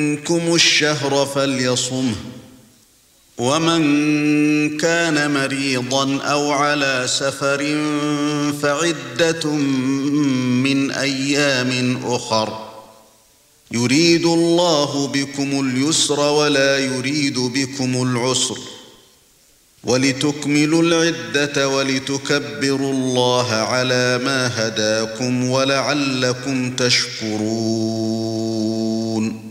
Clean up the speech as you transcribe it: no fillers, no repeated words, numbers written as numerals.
منكم الشهر فليصمه ومن كان مريضا أو على سفر فعدة من أيام أخر يريد الله بكم اليسر ولا يريد بكم العسر ولتكملوا العدة ولتكبروا الله على ما هداكم ولعلكم تشكرون